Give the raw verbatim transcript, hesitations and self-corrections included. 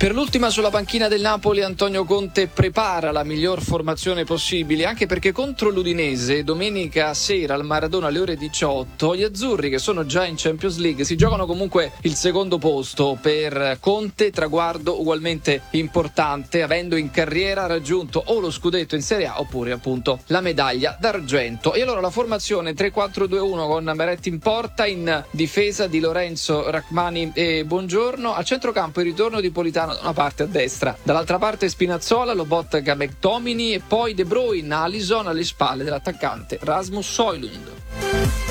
Per l'ultima sulla panchina del Napoli Antonio Conte prepara la miglior formazione possibile, anche perché contro l'Udinese domenica sera al Maradona alle ore diciotto gli azzurri, che sono già in Champions League, si giocano comunque il secondo posto. Per Conte traguardo ugualmente importante, avendo in carriera raggiunto o lo scudetto in Serie A oppure appunto la medaglia d'argento. E allora la formazione tre quattro due uno con Meretti in porta, in difesa Di Lorenzo, Rachmani e Buongiorno, a centrocampo il ritorno di Politano da una parte a destra, dall'altra parte Spinazzola, Lobotka, McTominay e poi De Bruyne, Alisson alle spalle dell'attaccante Rasmus Højlund.